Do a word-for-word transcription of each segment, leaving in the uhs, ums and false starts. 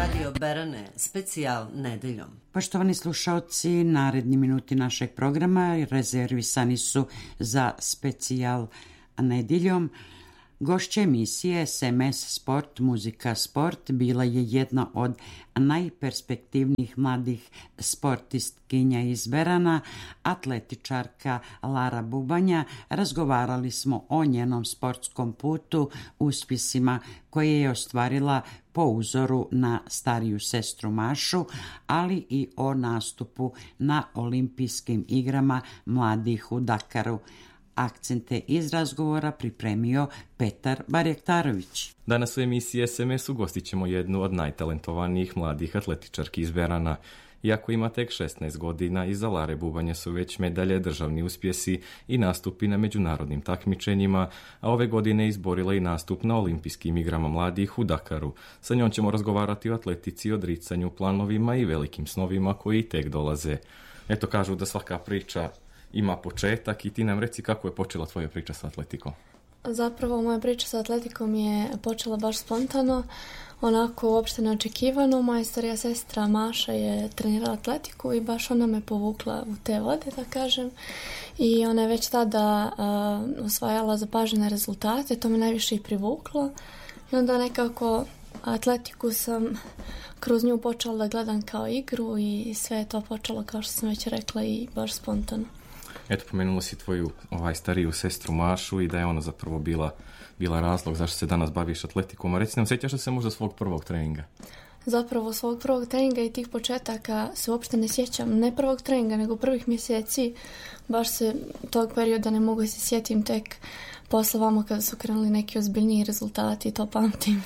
Radio Berane, specijal nedeljom. Poštovani slušalci, naredni minuti našeg programa rezervisani su za specijal nedeljom. Gošća emisije S M S Sport, muzika, sport bila je jedna od najperspektivnijih mladih sportistkinja iz Berana, atletičarka Lara Bubanja. Razgovarali smo o njenom sportskom putu, uspjesima koje je ostvarila po uzoru na stariju sestru Mašu, ali i o nastupu na olimpijskim igrama mladih u Dakaru. Akcente iz razgovora pripremio Petar Barjektarović. Danas u emisiji S M S ugostit ćemo jednu od najtalentovanijih mladih atletičarki iz Berana. Iako ima tek šesnaest godina, iza Lare Bubanje su već medalje, državni uspjesi i nastupi na međunarodnim takmičenjima, a ove godine izborila i nastup na olimpijskim igrama mladih u Dakaru. Sa njom ćemo razgovarati o atletici, odricanju, planovima i velikim snovima koji tek dolaze. Eto, kažu da svaka priča ima početak i ti nam reci kako je počela tvoja priča sa atletikom. Zapravo moja priča sa atletikom je počela baš spontano, onako uopšte neočekivano. Moja starija sestra Maša je trenirala atletiku i baš ona me povukla u te vode, da kažem. I ona je već tada uh, osvajala zapažene rezultate, to me najviše i privuklo. I onda nekako atletiku sam kroz nju počela da gledam kao igru i sve je to počelo, kao što sam već rekla, i baš spontano. Eto, pomenula si tvoju ovaj, stariju sestru Mašu i da je ona zapravo bila, bila razlog zašto se danas baviš atletikom. A reci nam, sjećaš li se možda svog prvog treninga? Zapravo svog prvog treninga i tih početaka se uopšte ne sjećam. Ne prvog treninga, nego prvih mjeseci. Baš se tog perioda ne mogu se sjetim, tek posle vamo kada su krenuli neki ozbiljniji rezultati, to pamtim.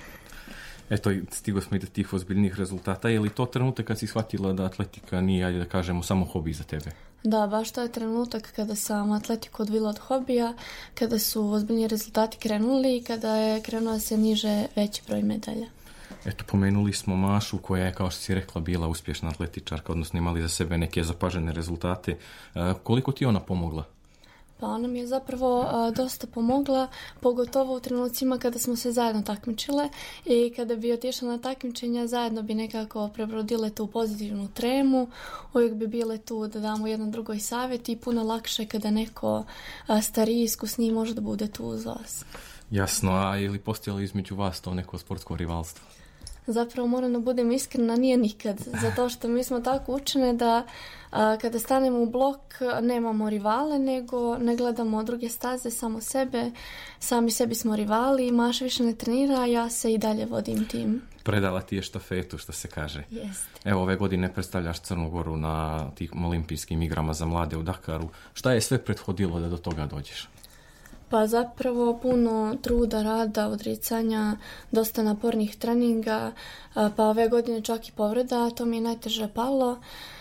Eto, stigo smo i do tih ozbiljnih rezultata. Je li to trenutak kad si shvatila da atletika nije, ajde da kažemo, samo hobi za tebe? Da, baš to je trenutak kada sam atletiku odvila od hobija, kada su ozbiljni rezultati krenuli i kada je krenuo se niže veći broj medalja. Eto, pomenuli smo Mašu koja je, kao što si rekla, bila uspješna atletičarka, odnosno imali za sebe neke zapažene rezultate. E, koliko ti ona pomogla? Pa ona mi je zapravo a, dosta pomogla, pogotovo u trenucima kada smo se zajedno takmičile i kada bi otišla na takmičenja, zajedno bi nekako prebrodile tu pozitivnu tremu, uvijek bi bile tu da damo jedan drugoj savjet i puno lakše kada neko a, stariji, iskusniji može da bude tu uz vas. Jasno, a je li postojalo između vas to neko sportsko rivalstvo? Zapravo moram da budem iskrena, nije nikad, zato što mi smo tako učene da a, kada stanemo u blok nemamo rivale, nego ne gledamo druge staze, samo sebe, sami sebi smo rivali, Maša više ne trenira, a ja se i dalje vodim tim. Predala ti je štafetu, što se kaže. Jeste. Evo, ove godine predstavljaš Crnu Goru na tih olimpijskim igrama za mlade u Dakaru. Šta je sve prethodilo da do toga dođeš? Pa zapravo puno truda, rada, odricanja, dosta napornih treninga, pa ove godine čak i povreda, to mi je najteže palo,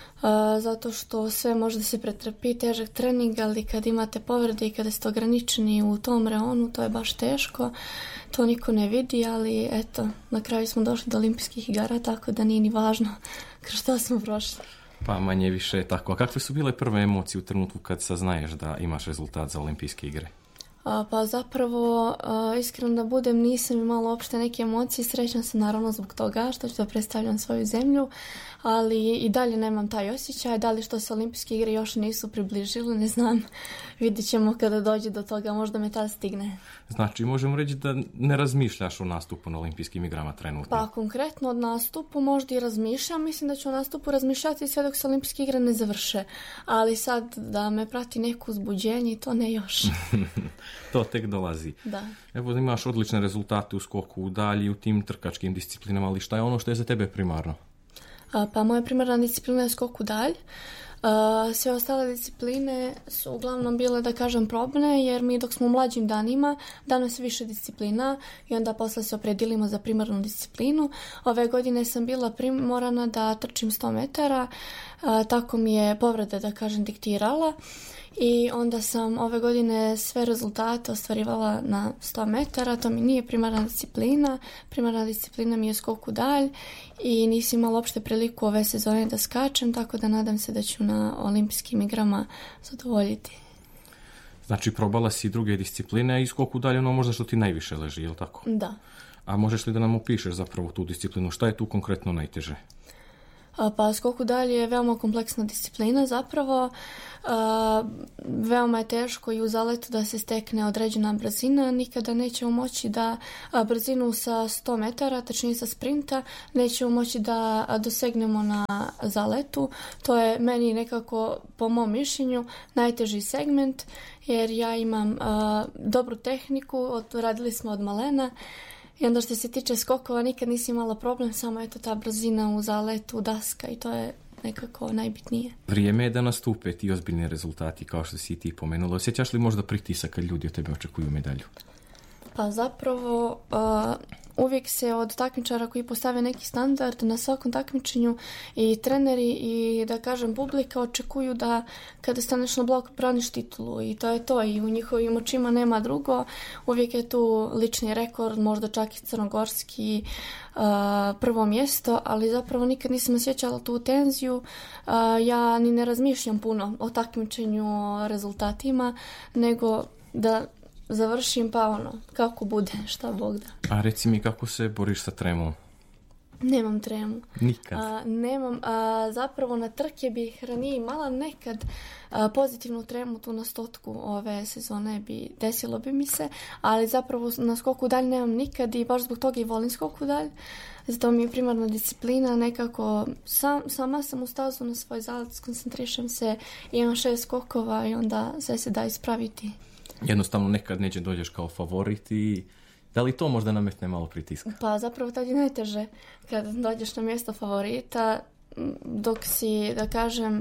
zato što sve može da se pretrpi, težak trening, ali kad imate povrede i kada ste ograničeni u tom reonu, to je baš teško, to niko ne vidi, ali eto, na kraju smo došli do olimpijskih igara, tako da nije ni važno kroz što smo prošli. Pa manje više je tako. A kakve su bile prve emocije u trenutku kad saznaješ da imaš rezultat za olimpijske igre? A, pa zapravo, a, iskreno da budem, nisam imala uopšte neke emocije, srećna sam naravno zbog toga što ću da predstavljam svoju zemlju, ali i dalje nemam taj osjećaj, da li što se olimpijske igre još nisu približile, ne znam, vidjet ćemo kada dođe do toga, možda me tada stigne. Znači, možemo reći da ne razmišljaš o nastupu na olimpijskim igrama trenutno? Pa konkretno od nastupu možda i razmišljam, mislim da ću o nastupu razmišljati sve dok se olimpijske igre ne završe, ali sad da me prati neko uzbuđenje, to ne još. To tek dolazi. Da. Evo, imaš odlične rezultate u skoku u dalji, u tim trkačkim disciplinama, ali šta je ono što je za tebe primarno? A, pa moja primarna disciplina je skok u dalj. A, sve ostale discipline su uglavnom bile, da kažem, probne, jer mi dok smo u mlađim danima dano se više disciplina i onda posle se opredilimo za primarnu disciplinu. Ove godine sam bila primorana da trčim sto metara, a, tako mi je povreda, da kažem, diktirala. I onda sam ove godine sve rezultate ostvarivala na sto metara, to mi nije primarna disciplina, primarna disciplina mi je skok u dalj i nisam imala uopšte priliku ove sezone da skačem, tako da nadam se da ću na olimpijskim igrama zadovoljiti. Znači, probala si druge discipline i skok u dalj, ono možda što ti najviše leži, je li tako? Da. A možeš li da nam opišeš zapravo tu disciplinu? Šta je tu konkretno najteže? Pa skok u dalj je veoma kompleksna disciplina zapravo. Veoma je teško i u zaletu da se stekne određena brzina. Nikada nećemo moći da brzinu sa sto metara, tačnije sa sprinta, nećemo moći da dosegnemo na zaletu. To je meni nekako, po mom mišljenju, najteži segment, jer ja imam dobru tehniku, radili smo od malena. I onda što se tiče skokova nikad nisi imala problem, samo je to ta brzina u zaletu, daska i to je nekako najbitnije. Vrijeme je da nastupe ti ozbiljni rezultati, kao što si ti pomenula. Osjećaš li možda pritisak kad ljudi od tebe očekuju medalju? Pa zapravo uh, uvijek se od takmičara koji postave neki standard na svakom takmičenju i treneri i da kažem publika očekuju da kada staneš na blok braniš titulu i to je to i u njihovim očima nema drugo. Uvijek je tu lični rekord, možda čak i crnogorski uh, prvo mjesto, ali zapravo nikad nisam osjećala tu tenziju. Uh, ja ni ne razmišljam puno o takmičenju, o rezultatima, nego da završim pa ono, kako bude, šta Bog da. A reci mi kako se boriš sa tremom? Nemam tremu. Nikad? A, nemam. A, zapravo na trke bih ranije imala nekad a, pozitivnu tremu tu na stotku ove sezone bi desilo bi mi se, ali zapravo na skoku dalj nemam nikad i baš zbog toga i volim skoku dalj. Zato mi je primarna disciplina, nekako sam, sama sam u stazu na svoj zalet, skoncentrišem se, imam šest skokova i onda sve se da ispraviti. Jednostavno nekad neće dođeš kao favorit i da li to možda nametne malo pritiska? Pa zapravo tad je najteže kad dođeš na mjesto favorita, dok si, da kažem,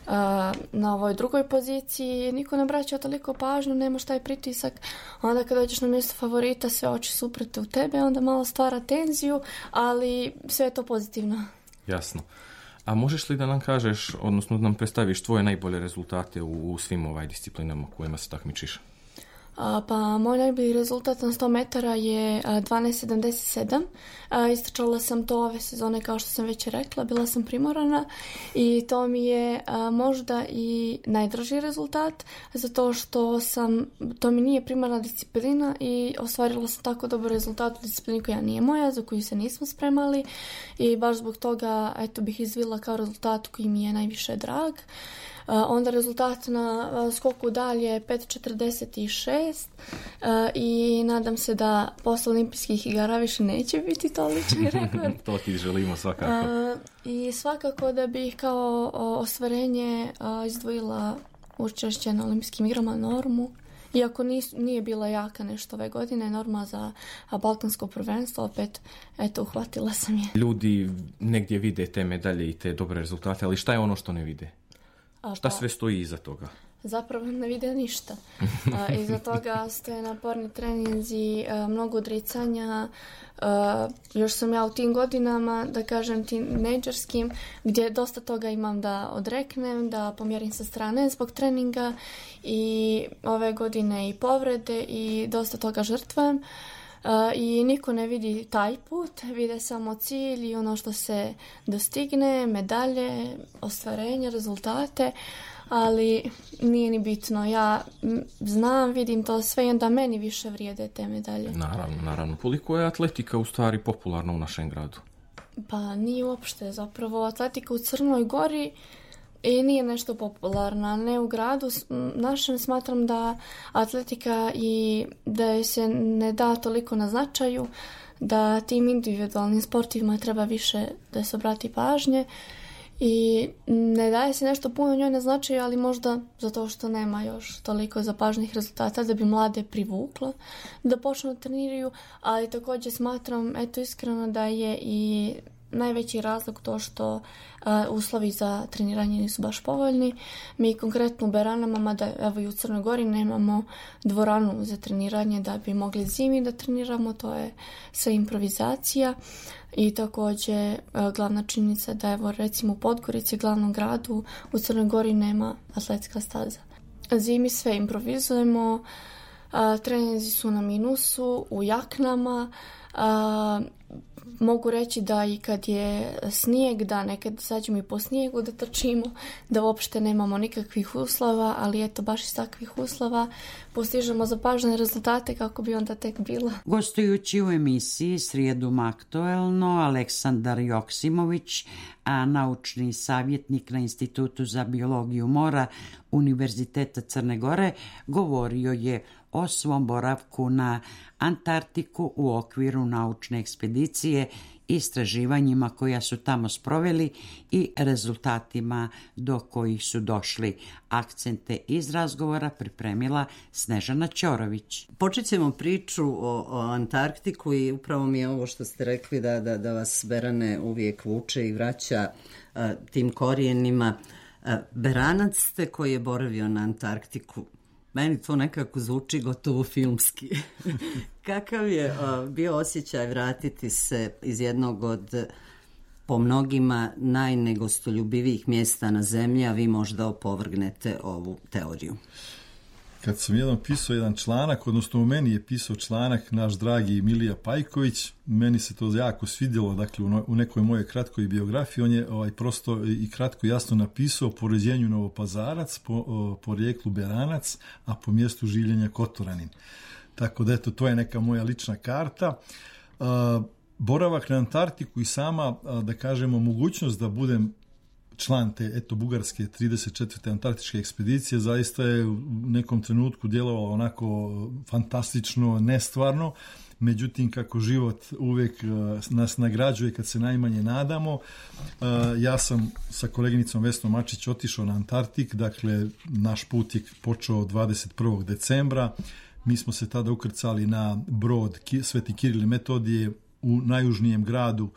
na ovoj drugoj poziciji niko ne braća toliko pažnju, nemaš taj pritisak. Onda kad dođeš na mjesto favorita sve oči su uprte u tebe, onda malo stvara tenziju, ali sve je to pozitivno. Jasno. A možeš li da nam kažeš, odnosno da nam predstaviš tvoje najbolje rezultate u, u svim ovaj disciplinama kojima se takmičiš? A, pa moj najbolji rezultat na sto metara je dvanaest sedamdeset sedam. A, istračala sam to ove sezone, kao što sam već rekla, bila sam primorana i to mi je a, možda i najdraži rezultat, zato što sam, to mi nije primarna disciplina i ostvarila sam tako dobar rezultat u disciplini koja nije moja, za koju se nismo spremali i baš zbog toga eto, bih izvila kao rezultat koji mi je najviše drag. Uh, onda rezultat na uh, skoku dalje pet četrdeset šest uh, i nadam se da posle olimpijskih igara više neće biti to lični rekord. To ti želimo svakako. Uh, I svakako da bih kao uh, ostvarenje uh, izdvojila učešće na olimpijskim igrama normu. Iako nis, nije bila jaka nešto ove godine, norma za a, balkansko prvenstvo, opet, eto, uhvatila sam je. Ljudi negdje vide te medalje i te dobre rezultate, ali šta je ono što ne vide? A, šta pa, sve stoji iza toga? Zapravo ne vide ništa. A, iza toga stoje naporni treninzi, a, mnogo odricanja. A, još sam ja u tim godinama, da kažem, tinejdžerskim, gdje dosta toga imam da odreknem, da pomjerim sa strane zbog treninga i ove godine i povrede i dosta toga žrtvujem. Uh, i niko ne vidi taj put, vide samo cilj i ono što se dostigne, medalje, ostvarenje, rezultate, ali nije ni bitno. Ja znam, vidim to sve i onda meni više vrijede te medalje. Naravno, naravno. Koliko je atletika u stvari popularna u našem gradu? Pa nije uopšte, zapravo atletika u Crnoj Gori i nije nešto popularna, ne u gradu našem. Smatram da atletika i da se ne da toliko na značaju, da tim individualnim sportovima treba više da se obrati pažnje i ne daje se nešto puno njoj na značaju, ali možda zato što nema još toliko zapažnih rezultata da bi mlade privukla da počnu da treniraju, ali također smatram, eto iskreno, da je i najveći razlog to što uh, uslovi za treniranje nisu baš povoljni. Mi konkretno u Beranama, mada evo i u Crnoj Gori, nemamo dvoranu za treniranje da bi mogli zimi da treniramo, to je sve improvizacija. I također uh, glavna činjenica da evo recimo u Podgorici, glavnom gradu, u Crnoj Gori nema atletska staza. Zimi sve improvizujemo, uh, treninzi su na minusu, u jaknama, uh, mogu reći da i kad je snijeg, da nekad sađemo i po snijegu da trčimo, da uopšte nemamo nikakvih uslova, ali eto baš iz takvih uslova postižemo zapažene rezultate kako bi onda tek bilo. Gostujući u emisiji Srijedom aktuelno, Aleksandar Joksimović, a naučni savjetnik na Institutu za biologiju mora Univerziteta Crne Gore, govorio je o svom boravku na Antarktiku u okviru naučne ekspedicije, istraživanjima koja su tamo sproveli i rezultatima do kojih su došli. Akcente iz razgovora pripremila Snežana Ćorović. Počet ćemo priču o, o Antarktiku i upravo mi je ovo što ste rekli da, da, da vas Berane uvijek vuče i vraća a, tim korijenima. A, Beranac ste koji je boravio na Antarktiku. Meni to nekako zvuči gotovo filmski. Kakav je uh, bio osjećaj vratiti se iz jednog od po mnogima najnegostoljubivijih mjesta na zemlji, a vi možda opovrgnete ovu teoriju? Kad sam jednom pisao jedan članak, odnosno u meni je pisao članak naš dragi Milija Pajković, meni se to jako svidjelo, dakle u nekoj mojoj kratkoj biografiji, on je ovaj, prosto i kratko jasno napisao po rođenju Novopazarac, po porijeklu Beranac, a po mjestu življenja Kotoranin. Tako da eto, to je neka moja lična karta. A, boravak na Antarktiku i sama, a, da kažemo, mogućnost da budem član te, eto, bugarske trideset četvrte antarktičke ekspedicije zaista je u nekom trenutku djelovalo onako fantastično, nestvarno. Međutim, kako život uvijek nas nagrađuje kad se najmanje nadamo, ja sam sa koleginicom Vesnom Mačić otišao na Antarktik, dakle, naš put je počeo dvadeset prvog decembra. Mi smo se tada ukrcali na brod Sveti Kiril i Metodije u najjužnijem gradu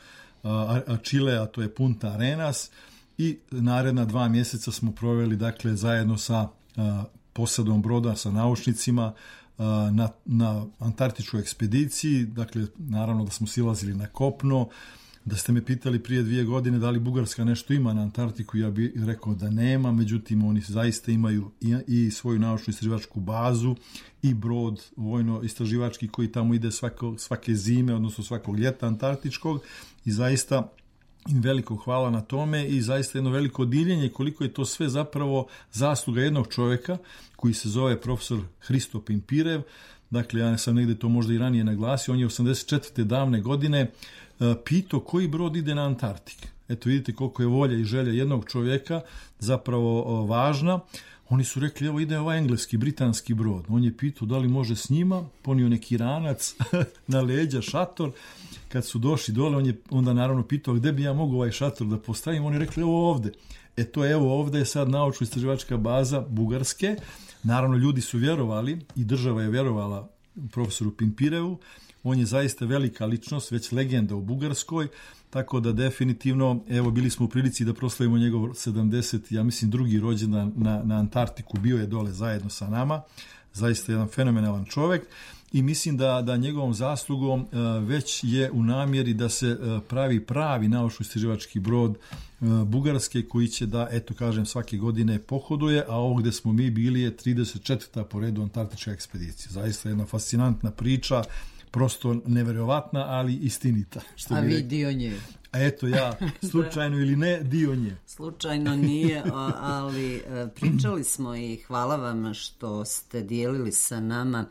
Čile, a to je Punta Arenas. I naredna dva mjeseca smo proveli, dakle, zajedno sa a, posadom broda, sa naučnicima a, na, na antarktičkoj ekspediciji. Dakle, naravno da smo silazili na kopno. Da ste me pitali prije dvije godine da li Bugarska nešto ima na Antarktiku, ja bih rekao da nema. Međutim, oni zaista imaju i, i svoju naučnu istraživačku bazu i brod vojno-istraživački koji tamo ide svako, svake zime, odnosno svakog ljeta antarktičkog. I zaista im veliko hvala na tome i zaista jedno veliko divljenje koliko je to sve zapravo zasluga jednog čovjeka koji se zove profesor Hristo Pimpirev. Dakle, ja sam negdje to možda i ranije naglasio, on je osamdeset četvrte davne godine uh, pitao koji brod ide na Antarktik. Eto, vidite koliko je volja i želja jednog čovjeka zapravo uh, važna. Oni su rekli, evo ide ovaj engleski, britanski brod. On je pitao da li može s njima, ponio neki ranac na leđa, šator. Kad su došli dole, on je onda naravno pitao gdje bi ja mogu ovaj šator da postavim. Oni rekli, evo ovdje. E to evo ovdje je sad naučno-istraživačka baza Bugarske. Naravno, ljudi su vjerovali i država je vjerovala profesoru Pimpirevu. On je zaista velika ličnost, već legenda u Bugarskoj, tako da definitivno, evo, bili smo u prilici da proslavimo njegov sedamdeset, ja mislim, drugi rođendan na, na Antarktiku, bio je dole zajedno sa nama, zaista jedan fenomenalan čovjek i mislim da, da njegovom zaslugom uh, već je u namjeri da se uh, pravi pravi naučno-istraživački brod uh, Bugarske koji će da, eto kažem, svake godine pohoduje, a ovo gde smo mi bili je trideset četvrta po redu antarktička ekspedicija. Zaista jedna fascinantna priča, prosto neverovatna, ali istinita. Što a vi rekao. dio nje. A eto ja, slučajno ili ne, dio nje. Slučajno nije, ali pričali smo i hvala vam što ste dijelili sa nama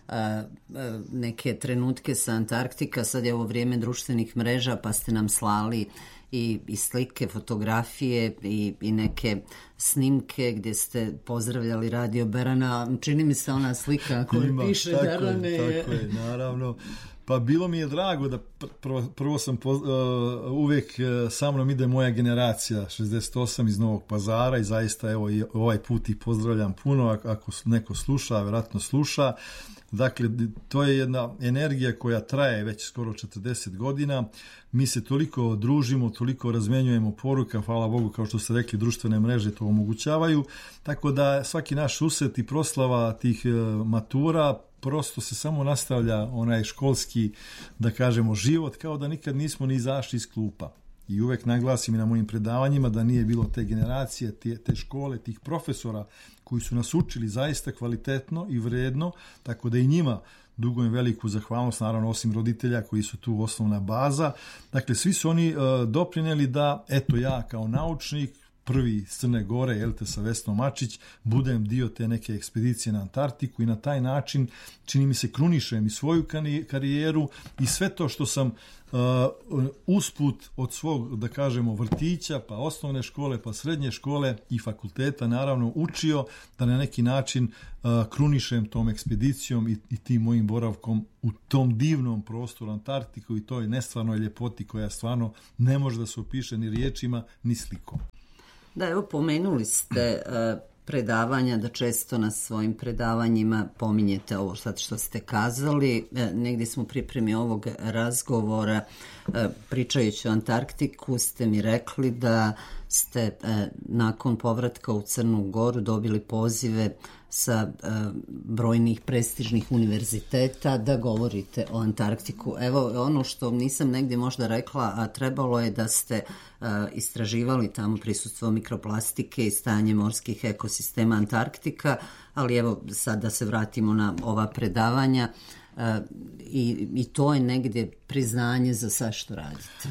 neke trenutke sa Antarktika. Sad je ovo vrijeme društvenih mreža, pa ste nam slali i, i slike, fotografije i, i neke snimke gdje ste pozdravljali Radio Berana. Čini mi se ona slika koja Ima, piše tako Berane. Je, tako je, naravno. Pa bilo mi je drago da prvo, prvo sam poz, uh, uvijek uh, sa mnom ide moja generacija šezdeset osam iz Novog Pazara i zaista evo i ovaj put ih pozdravljam puno ako, ako neko sluša, vjerojatno sluša. Dakle, to je jedna energija koja traje već skoro četrdeset godina. Mi se toliko družimo, toliko razmjenjujemo poruka, hvala Bogu, kao što ste rekli, društvene mreže to omogućavaju. Tako da svaki naš susret i proslava tih uh, matura prosto se samo nastavlja onaj školski, da kažemo, život, kao da nikad nismo ni izašli iz klupa. I uvek naglasim i na mojim predavanjima da nije bilo te generacije, te, te škole, tih profesora koji su nas učili zaista kvalitetno i vredno, tako da i njima dugujem veliku zahvalnost, naravno osim roditelja koji su tu osnovna baza. Dakle, svi su oni uh, doprinijeli da, eto ja kao naučnik, prvi iz Crne Gore, jel te, sa Vesnom Mačić, budem dio te neke ekspedicije na Antarktiku i na taj način, čini mi se, krunišem i svoju karijeru i sve to što sam uh, usput od svog, da kažemo, vrtića, pa osnovne škole, pa srednje škole i fakulteta, naravno, učio da na neki način uh, krunišem tom ekspedicijom i, i tim mojim boravkom u tom divnom prostoru Antarktiku i toj nestvarnoj ljepoti koja stvarno ne može da se opiše ni riječima, ni slikom. Da, evo, pomenuli ste uh, predavanja, da često na svojim predavanjima pominjete ovo sad što ste kazali. E, negdje smo u pripremi ovog razgovora, e, pričajući o Antarktiku, ste mi rekli da ste e, nakon povratka u Crnu Goru dobili pozive sa e, brojnih prestižnih univerziteta da govorite o Antarktiku. Evo, ono što nisam negdje možda rekla, a trebalo je da ste e, istraživali tamo prisustvo mikroplastike i stanje morskih ekosistema Antarktika, ali evo sad da se vratimo na ova predavanja e, i, i to je negdje priznanje za sve što radite.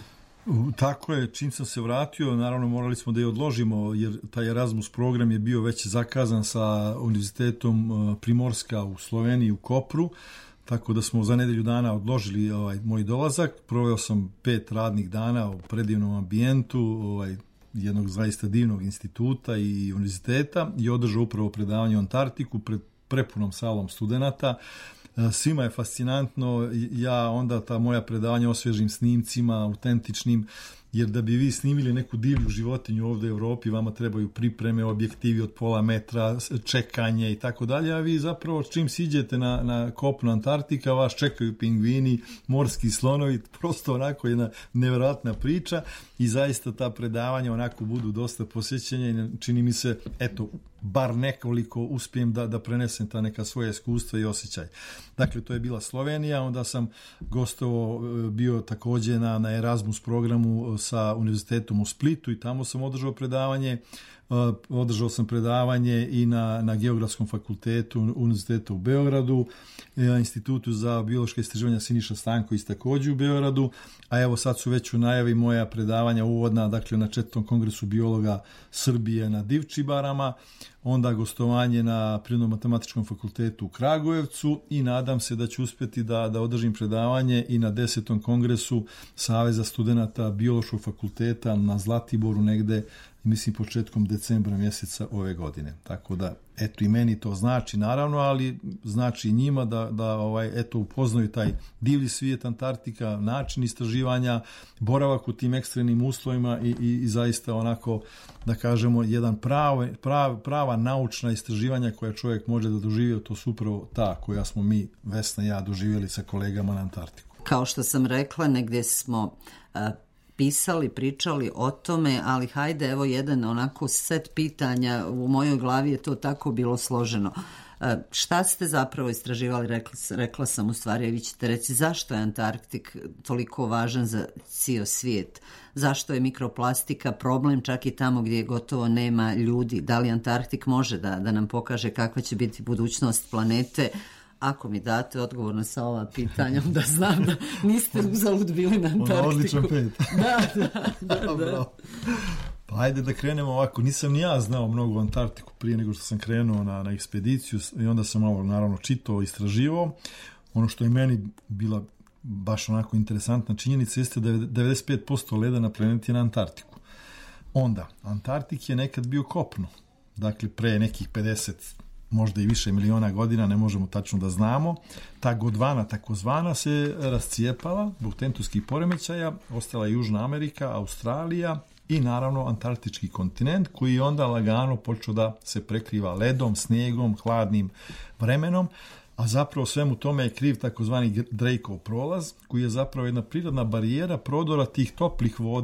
Tako je, čim sam se vratio, naravno morali smo da je odložimo, jer taj Erasmus program je bio već zakazan sa Univerzitetom Primorska u Sloveniji, u Kopru, tako da smo za nedelju dana odložili ovaj moj dolazak. Proveo sam pet radnih dana u predivnom ambijentu, ovaj, jednog zaista divnog instituta i univerziteta i održao upravo predavanje o Antarktiku pred prepunom salom studenata. Svima je fascinantno, ja onda ta moja predavanja osvježim snimcima, autentičnim, jer da bi vi snimili neku divlju životinju ovdje u Evropi, vama trebaju pripreme, objektivi od pola metra, čekanje i tako dalje, a vi zapravo čim siđete na, na kopno Antarktika, vas čekaju pingvini, morski slonovi, prosto onako jedna nevjerojatna priča i zaista ta predavanja onako budu dosta posjećenja i čini mi se, eto, bar nekoliko uspijem da, da prenesem ta neka svoja iskustva i osjećaj. Dakle, to je bila Slovenija, onda sam gostovo bio također na, na Erasmus programu sa univerzitetom u Splitu i tamo sam održao predavanje. Održao sam predavanje i na, na Geografskom fakultetu Univerziteta u Beogradu, Institutu za biološke istraživanja Siniša Stanković također u Beogradu, a evo sad su već u najavi moja predavanja uvodna, dakle na četvrtom kongresu biologa Srbije na Divčibarama, onda gostovanje na Prirodno-matematičkom fakultetu u Kragujevcu i nadam se da ću uspjeti da, da održim predavanje i na desetom kongresu Saveza studenata biološkog fakulteta na Zlatiboru negde, mislim početkom decembra mjeseca ove godine. Tako da, eto, i meni to znači naravno, ali znači i njima da, da ovaj, eto, upoznaju taj divlji svijet Antarktika, način istraživanja, boravak u tim ekstremnim uslovima i, i, i zaista onako, da kažemo, jedan prav, prav, prava naučna istraživanja koja čovjek može da doživi, to su upravo ta koja smo mi, Vesna i ja, doživjeli sa kolegama na Antarktiku. Kao što sam rekla, negdje smo uh, pisali, pričali o tome, ali hajde, evo jedan onako set pitanja, u mojoj glavi je to tako bilo složeno. E, šta ste zapravo istraživali, rekla, rekla sam u stvari, vi ćete reći zašto je Antarktik toliko važan za cijel svijet, zašto je mikroplastika problem čak i tamo gdje gotovo nema ljudi, da li Antarktik može da, da nam pokaže kakva će biti budućnost planete. Ako mi date odgovor na sva ova pitanja, da znam da niste uzalud bili na Antarktiku. Ono odličan pet. Da, da, da, da. Pa ajde da krenemo ovako. Nisam ni ja znao mnogo o Antarktiku prije nego što sam krenuo na, na ekspediciju i onda sam ovo naravno čitao, istraživao. Ono što je meni bila baš onako interesantna činjenica jeste da je devedeset pet posto leda na planeti na Antarktiku. Onda, Antarktik je nekad bio kopno. Dakle, pre nekih pedeset možda i više miliona godina, ne možemo tačno da znamo. Ta Gondvana takozvana se rascijepala zbog tektonskih poremećaja, ostala je Južna Amerika, Australija i naravno Antarktički kontinent koji je onda lagano počeo da se prekriva ledom, snijegom, hladnim vremenom, a zapravo svemu tome je kriv takozvani Drakeov prolaz koji je zapravo jedna prirodna barijera prodora tih toplih voda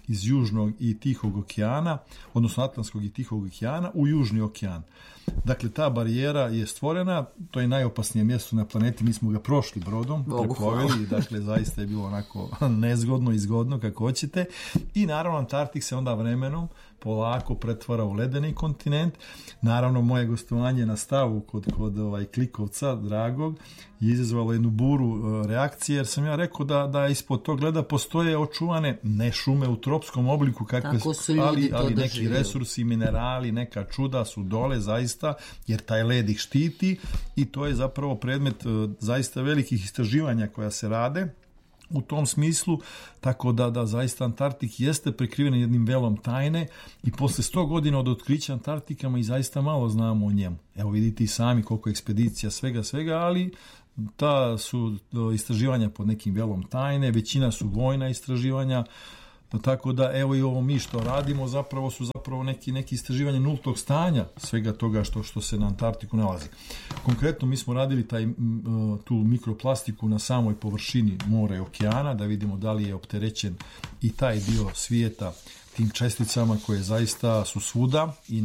iz Južnog i Tihog okeana, odnosno Atlantskog i Tihog okeana, u Južni okean. Dakle, ta barijera je stvorena, to je najopasnije mjesto na planeti, mi smo ga prošli brodom, preplovili, dakle, zaista je bilo onako nezgodno i zgodno, kako hoćete, i naravno Antarktik se onda vremenom polako pretvara u ledeni kontinent. Naravno, moje gostovanje na stavu kod, kod ovaj, Klikovca, dragog, je izazvalo jednu buru uh, reakcije, jer sam ja rekao da, da ispod tog leda postoje očuvane, ne šume u tropskom obliku, kakve, ali, ali neki resursi, minerali, neka čuda su dole, zaista, jer taj led ih štiti i to je zapravo predmet uh, zaista velikih istraživanja koja se rade u tom smislu, tako da, da zaista Antarktik jeste prekriven jednim velom tajne i posle sto godina od otkrića Antarktika mi zaista malo znamo o njemu. Evo vidite i sami koliko ekspedicija, svega, svega, ali ta su istraživanja pod nekim velom tajne, većina su vojna istraživanja, tako da evo i ovo mi što radimo zapravo su zapravo neki, neki istraživanje nultog stanja svega toga što, što se na Antarktiku nalazi. Konkretno mi smo radili taj, tu mikroplastiku na samoj površini mora i okeana, da vidimo da li je opterećen i taj dio svijeta tim česticama koje zaista su svuda i